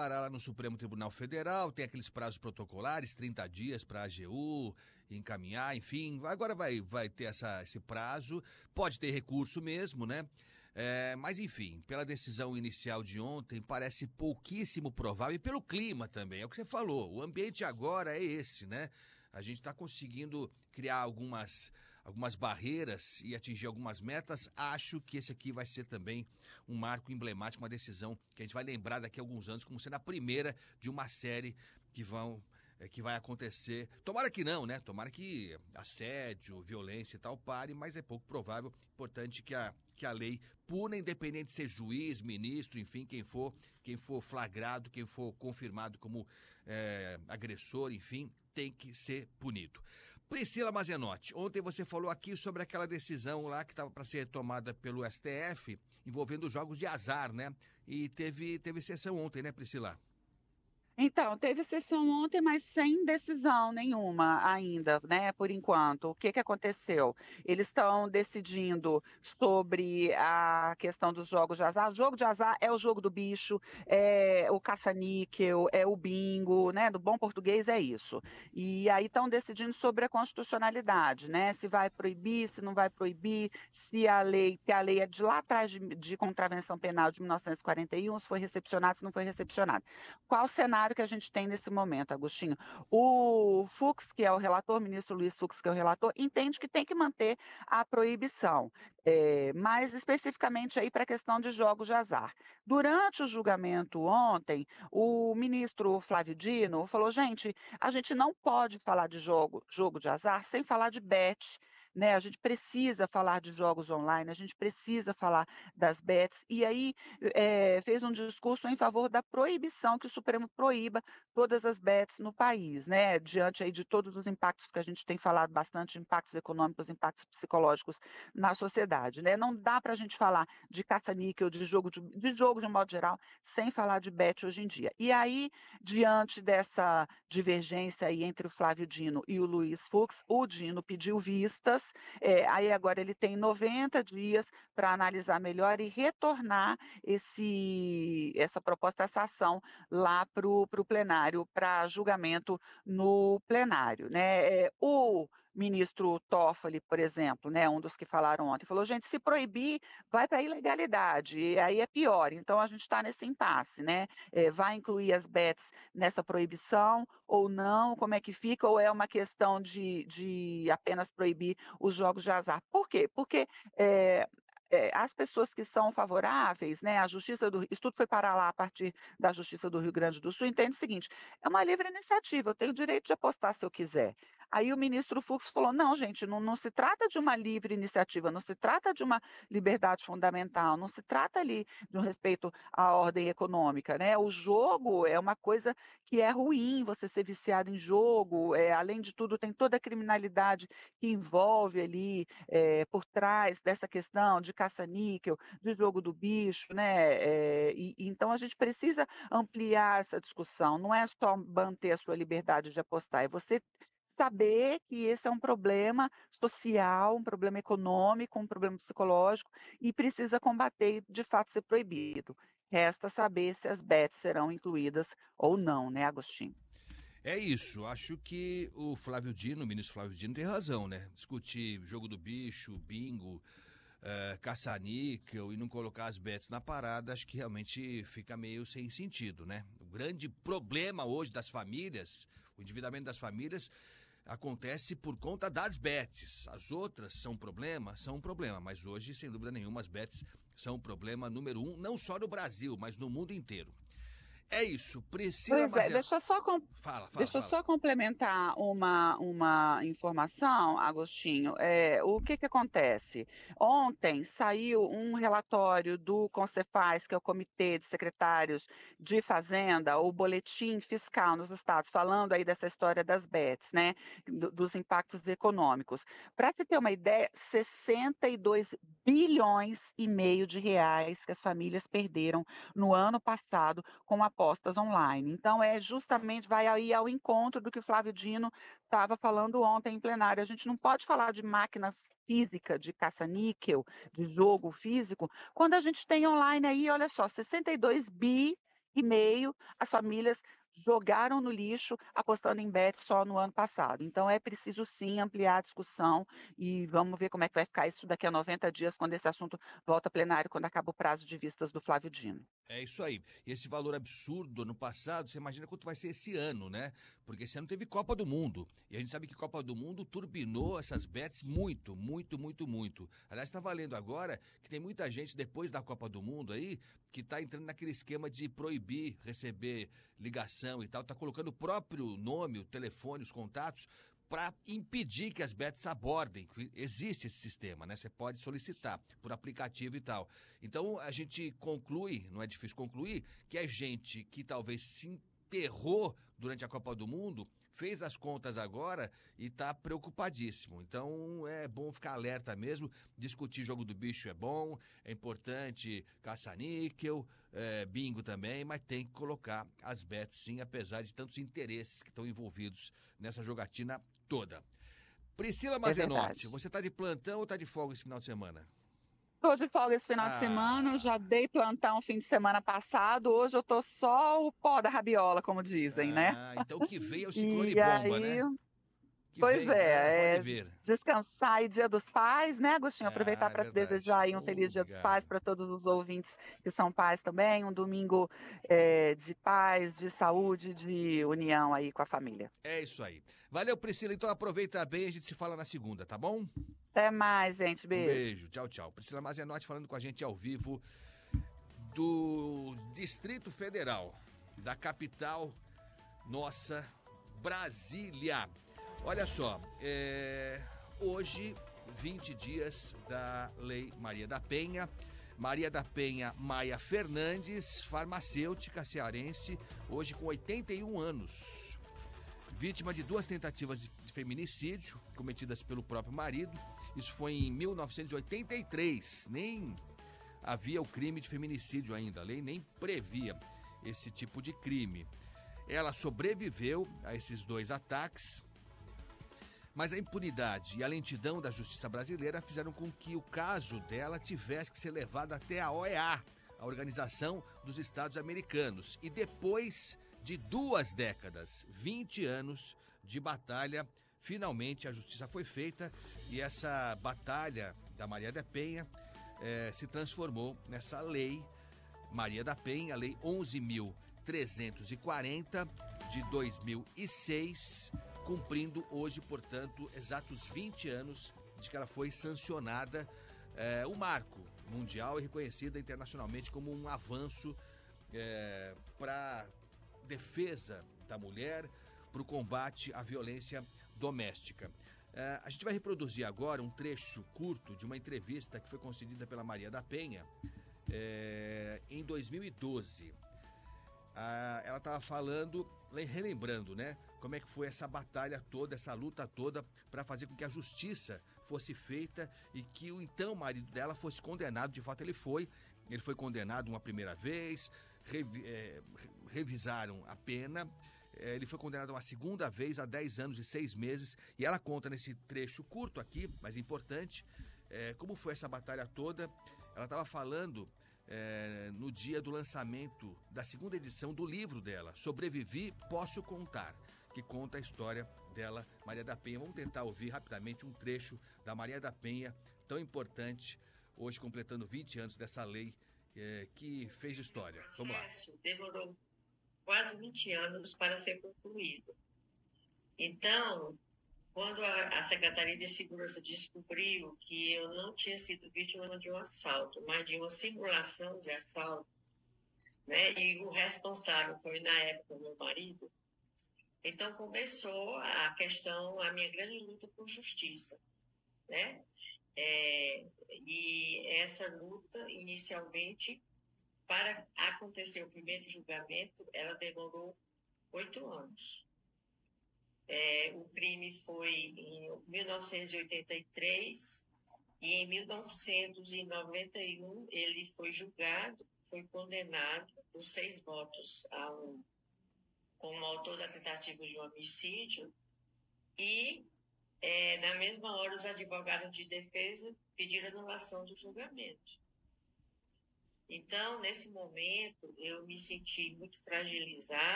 parar lá no Supremo Tribunal Federal, tem aqueles prazos protocolares, 30 dias para a AGU encaminhar, enfim, agora vai ter esse prazo, pode ter recurso mesmo, né? Mas enfim, pela decisão inicial de ontem, parece pouquíssimo provável, e pelo clima também, é o que você falou, o ambiente agora é esse, né? A gente está conseguindo criar algumas barreiras e atingir algumas metas. Acho que esse aqui vai ser também um marco emblemático, uma decisão que a gente vai lembrar daqui a alguns anos como sendo a primeira de uma série que vai acontecer. Tomara que não, né? Tomara que assédio, violência e tal pare, mas é pouco provável. Importante que a lei puna, independente de ser juiz, ministro, enfim, quem for flagrado, quem for confirmado como agressor, enfim, tem que ser punido. Priscila Mazenotti, ontem você falou aqui sobre aquela decisão lá que estava para ser tomada pelo STF envolvendo jogos de azar, né? E teve sessão ontem, né, Priscila? Então, teve sessão ontem, mas sem decisão nenhuma ainda, né, por enquanto. O que que aconteceu? Eles estão decidindo sobre a questão dos jogos de azar. O jogo de azar é o jogo do bicho, é o caça-níquel, é o bingo, né, do bom português é isso. E aí estão decidindo sobre a constitucionalidade, né, se vai proibir, se não vai proibir, se a lei, que a lei é de lá atrás de contravenção penal de 1941, se foi recepcionado, se não foi recepcionado. Qual o cenário que a gente tem nesse momento, Agostinho? O Fux, que é o relator, o ministro Luiz Fux, que é o relator, entende que tem que manter a proibição, mais especificamente aí para a questão de jogos de azar. Durante o julgamento ontem, o ministro Flávio Dino falou: gente, a gente não pode falar de jogo de azar sem falar de bet. Né? A gente precisa falar de jogos online, a gente precisa falar das bets, e aí fez um discurso em favor da proibição, que o Supremo proíba todas as bets no país, né, diante aí de todos os impactos que a gente tem falado bastante, impactos econômicos, impactos psicológicos na sociedade, né. Não dá para a gente falar de caça-níquel, de jogo de um modo geral, sem falar de bet hoje em dia. E aí, diante dessa divergência aí entre o Flávio Dino e o Luiz Fux, o Dino pediu vistas, aí agora ele tem 90 dias para analisar melhor e retornar essa proposta, essa ação lá para o plenário, para julgamento no plenário, né. O ministro Toffoli, por exemplo, né, um dos que falaram ontem, falou: "Gente, se proibir, vai para a ilegalidade, e aí é pior". Então a gente está nesse impasse, né. Vai incluir as bets nessa proibição ou não? Como é que fica? Ou é uma questão de apenas proibir os jogos de azar? Por quê? Porque, eh as pessoas que são favoráveis, né, a justiça do isso tudo foi parar lá a partir da justiça do Rio Grande do Sul, entende o seguinte: é uma livre iniciativa, eu tenho o direito de apostar se eu quiser. Aí o ministro Fux falou: "Não, gente, não se trata de uma livre iniciativa, não se trata de uma liberdade fundamental, não se trata ali de um respeito à ordem econômica, né, o jogo é uma coisa que é ruim, você ser viciado em jogo, além de tudo tem toda a criminalidade que envolve ali, por trás dessa questão de caça-níquel, de jogo do bicho, né, e então a gente precisa ampliar essa discussão, não é só manter a sua liberdade de apostar, é você saber que esse é um problema social, um problema econômico, um problema psicológico e precisa combater e de fato ser proibido. Resta saber se as bets serão incluídas ou não, né, Agostinho? É isso, acho que o ministro Flávio Dino tem razão, né? Discutir jogo do bicho, bingo, caça-níquel e não colocar as bets na parada, acho que realmente fica meio sem sentido, né? O grande problema hoje das famílias, o endividamento das famílias, acontece por conta das bets. As outras são um problema, mas hoje, sem dúvida nenhuma, as bets são um problema número um, não só no Brasil, mas no mundo inteiro. É isso, Priscila Pois é, Mazen... Fala, fala, deixa eu fala. só complementar uma informação, Agostinho. O que que acontece? Ontem saiu um relatório do Concefaz, que é o Comitê de Secretários de Fazenda, o boletim fiscal nos estados, falando aí dessa história das bets, né, dos impactos econômicos. Para se ter uma ideia, 62,5 bilhões de reais que as famílias perderam no ano passado com apostas online. Então justamente vai aí ao encontro do que o Flávio Dino estava falando ontem em plenário. A gente não pode falar de máquina física, de caça-níquel, de jogo físico, quando a gente tem online aí, olha só, 62 bi e meio as famílias jogaram no lixo apostando em bet só no ano passado. Então é preciso sim ampliar a discussão e vamos ver como é que vai ficar isso daqui a 90 dias, quando esse assunto volta a plenário, quando acaba o prazo de vistas do Flávio Dino. É isso aí. E esse valor absurdo no passado, você imagina quanto vai ser esse ano, né? Porque esse ano teve Copa do Mundo. E a gente sabe que Copa do Mundo turbinou essas bets muito, muito, muito, muito. Aliás, está valendo agora que tem muita gente depois da Copa do Mundo aí que está entrando naquele esquema de proibir receber ligação e tal. Tá colocando o próprio nome, o telefone, os contatos para impedir que as bets abordem. Existe esse sistema, né? Você pode solicitar por aplicativo e tal. Então a gente conclui, não é difícil concluir, que é gente que talvez se enterrou durante a Copa do Mundo, fez as contas agora e está preocupadíssimo. Então é bom ficar alerta mesmo, discutir jogo do bicho é bom, é importante caça-níquel, bingo também, mas tem que colocar as bets sim, apesar de tantos interesses que estão envolvidos nessa jogatina toda. Priscila É Mazenotti, verdade. você está de plantão ou está de folga esse final de semana? Estou de folga esse final de semana, Ah, já dei plantão fim de semana passado, hoje eu tô só o pó da rabiola, como dizem, né. então o que vem é o ciclone E bomba, aí né? Que pois vem, pode é, ver. descansar e Dia dos Pais, né, Agostinho, aproveitar Ah, é para verdade. desejar aí um Oh, feliz Dia dos Pais obrigado. para todos os ouvintes que são pais também, um domingo, de paz, de saúde, de união aí com a família. É isso aí. Valeu, Priscila. Então aproveita bem, a gente se fala na segunda, tá bom? Até mais, gente, Um beijo. beijo. Tchau, tchau. Priscila Mazenotti falando com a gente ao vivo do Distrito Federal, da capital nossa, Brasília. Olha só, hoje, 20 dias da Lei Maria da Penha. Maria da Penha Maia Fernandes, farmacêutica cearense, hoje com 81 anos. Vítima de 2 tentativas de feminicídio cometidas pelo próprio marido. Isso foi em 1983. Nem havia o crime de feminicídio ainda. A lei nem previa esse tipo de crime. Ela sobreviveu a esses 2 ataques, mas a impunidade e a lentidão da justiça brasileira fizeram com que o caso dela tivesse que ser levado até a OEA, a Organização dos Estados Americanos. E depois de 2 décadas, 20 anos de batalha, finalmente a justiça foi feita e essa batalha da Maria da Penha se transformou nessa lei Maria da Penha, a Lei 11.340 de 2006, cumprindo hoje, portanto, exatos 20 anos de que ela foi sancionada, um marco mundial e reconhecida internacionalmente como um avanço para defesa da mulher, para o combate à violência doméstica. A gente vai reproduzir agora um trecho curto de uma entrevista que foi concedida pela Maria da Penha em 2012. Ela estava falando, relembrando, né, como é que foi essa batalha toda, essa luta toda para fazer com que a justiça fosse feita e que o então marido dela fosse condenado. De fato, ele foi condenado uma primeira vez, revisaram a pena. Ele foi condenado uma segunda vez a 10 anos e 6 meses. E ela conta nesse trecho curto aqui, mas importante, como foi essa batalha toda. Ela estava falando no dia do lançamento da segunda edição do livro dela, Sobrevivi, Posso Contar, que conta a história dela, Maria da Penha. Vamos tentar ouvir rapidamente um trecho da Maria da Penha, tão importante, hoje completando 20 anos dessa lei que fez história. Vamos lá. O processo demorou quase 20 anos para ser concluído. Então, quando a Secretaria de Segurança descobriu que eu não tinha sido vítima de um assalto, mas de uma simulação de assalto, né? E o responsável foi, na época, meu marido. Então, começou a questão, a minha grande luta por justiça, né? E essa luta, inicialmente, para acontecer o primeiro julgamento, ela demorou 8 anos. O crime foi em 1983 e em 1991 ele foi julgado, foi condenado por 6 votos a 1 como autor da tentativa de homicídio e, na mesma hora, os advogados de defesa pediram anulação do julgamento. Então, nesse momento, eu me senti muito fragilizada.